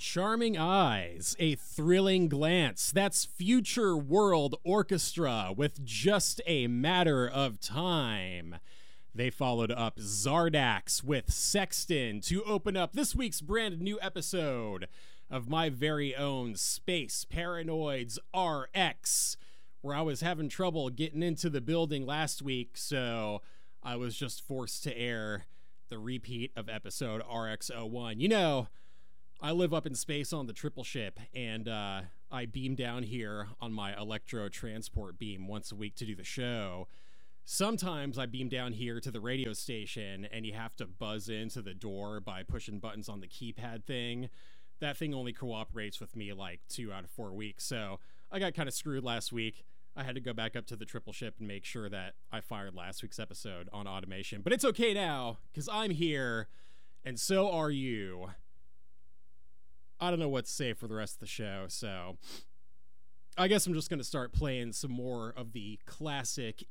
Charming eyes, a thrilling glance. That's Future World Orchestra with Just a Matter of Time. They followed up Zardax with Sexton to open up this week's brand new episode of my very own Space Paranoids RX, where I was having trouble getting into the building last week, so I was just forced to air the repeat of episode RX01. You know, I live up in space on the triple ship, and I beam down here on my electro transport beam once a week to do the show. Sometimes I beam down here to the radio station, and you have to buzz into the door by pushing buttons on the keypad thing. That thing only cooperates with me like 2 out of 4 weeks, so I got kind of screwed last week. I had to go back up to the triple ship and make sure that I fired last week's episode on automation. But it's okay now, because I'm here, and so are you. I don't know what to say for the rest of the show, so I guess I'm just going to start playing some more of the classic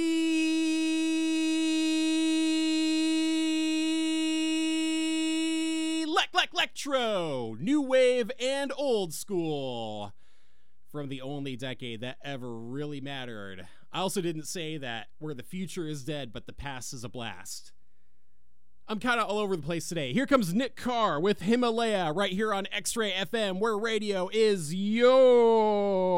electro, new wave, and old school from the only decade that ever really mattered. I also didn't say that where the future is dead, but the past is a blast. I'm kind of all over the place today. Here comes Nick Carr with Himalaya right here on X-Ray FM, where radio is yours.